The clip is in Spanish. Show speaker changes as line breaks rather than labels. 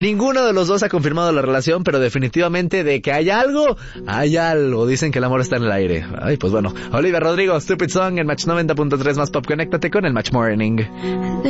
Ninguno de los dos ha confirmado la relación, pero definitivamente de que hay algo, hay algo. Dicen que el amor está en el aire. Ay, pues bueno. Olivia Rodrigo, Stupid Song en Match 90.3 más Pop. Conéctate con el Match Morning.